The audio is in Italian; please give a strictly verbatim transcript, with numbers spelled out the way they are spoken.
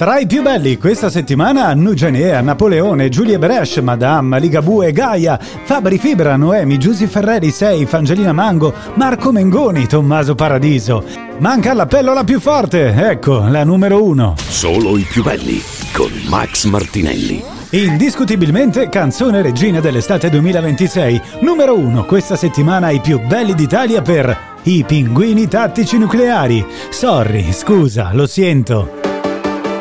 Tra i più belli questa settimana Nugenea, Napoleone, Giulia Brescia, Madame, Ligabue, Gaia, Fabri Fibra, Noemi, Giusy Ferreri, Seif, Angelina Mango, Marco Mengoni, Tommaso Paradiso. Manca l'appello alla più forte, ecco la numero uno. Solo i più belli con Max Martinelli. Indiscutibilmente canzone regina dell'estate duemilaventisei, numero uno questa settimana i più belli d'Italia per I Pinguini Tattici Nucleari. Sorry, scusa, lo sento.